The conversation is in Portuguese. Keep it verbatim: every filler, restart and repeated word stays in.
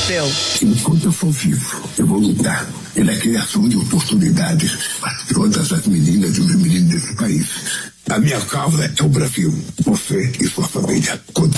europeu. Enquanto eu for vivo, eu vou lutar pela criação de oportunidades para todas as meninas e os meninos desse país. A minha causa é o Brasil. Você e sua família.